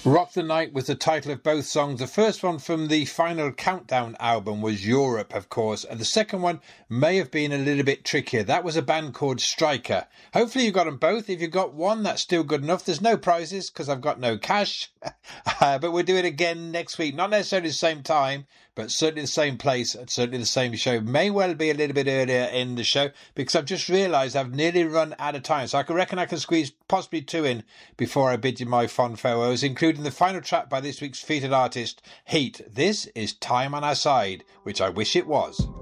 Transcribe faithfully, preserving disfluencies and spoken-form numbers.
Rock the Night was the title of both songs. The first one from the Final Countdown album was Europe, of course, and the second one may have been a little bit trickier. That was a band called Striker. Hopefully you got them both. If you got one, that's still good enough. There's no prizes because I've got no cash, uh, but we'll do it again next week. Not necessarily the same time, but certainly the same place and certainly the same show. May well be a little bit earlier in the show because I've just realised I've nearly run out of time. So I can reckon I can squeeze possibly two in before I bid you my fond farewells, including the final track by this week's featured artist, Heat. This is Time on Our Side, which I wish it was.